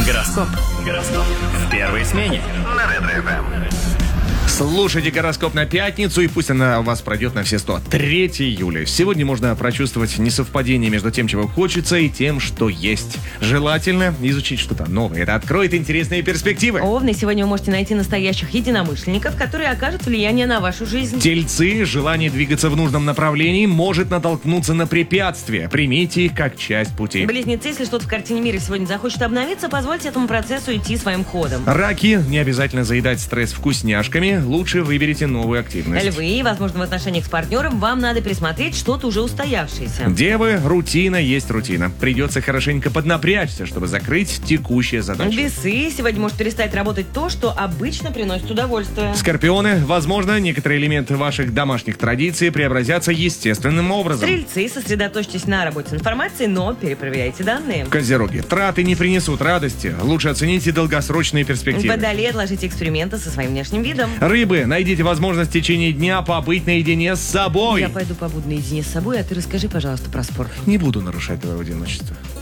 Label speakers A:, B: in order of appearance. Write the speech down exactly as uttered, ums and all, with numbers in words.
A: Гороскоп. Гороскоп. В первой смене. На Ретро-ФМ.
B: Слушайте гороскоп на пятницу, и пусть она у вас пройдет на все сто. третьего июля. Сегодня можно прочувствовать несовпадение между тем, чего хочется, и тем, что есть. Желательно изучить что-то новое. Это откроет интересные перспективы.
C: Овны, сегодня вы можете найти настоящих единомышленников, которые окажут влияние на вашу жизнь.
B: Тельцы, желание двигаться в нужном направлении может натолкнуться на препятствия. Примите их как часть пути.
C: Близнецы, если что-то в картине мира сегодня захочет обновиться, позвольте этому процессу идти своим ходом.
B: Раки, не обязательно заедать стресс вкусняшками. Лучше выберите новую активность.
C: Львы, возможно, в отношениях с партнером вам надо пересмотреть что-то уже устоявшееся.
B: Девы, рутина есть рутина. Придется хорошенько поднапрячься, чтобы закрыть текущие задачи.
C: Весы, сегодня может перестать работать то, что обычно приносит удовольствие.
B: Скорпионы, возможно, некоторые элементы ваших домашних традиций преобразятся естественным образом.
C: Стрельцы, сосредоточьтесь на работе с информацией, но перепроверяйте данные.
B: Козероги, траты не принесут радости. Лучше оцените долгосрочные перспективы.
C: Водолей, отложите эксперименты со своим внешним видом.
B: Рыбы, найдите возможность в течение дня побыть наедине с собой.
C: Я пойду побуду наедине с собой, а ты расскажи, пожалуйста, про спорт.
B: Не буду нарушать твое одиночество.